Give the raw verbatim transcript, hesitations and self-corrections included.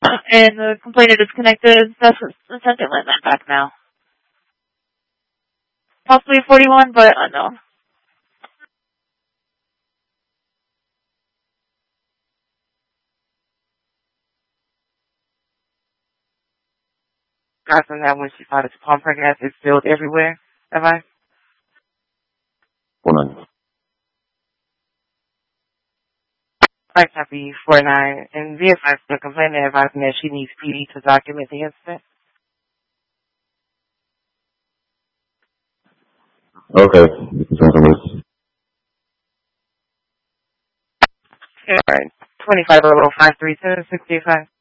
and the complainant is connected. That's the second line back now. Possibly forty-one, but unknown. Guys, from that when she found his palm pregnant, it's filled everywhere. Have I? One. I copy four nine and V F I the complainant advising that she needs P D to document the incident. Okay. All right. Twenty five oh five three seven six eight five.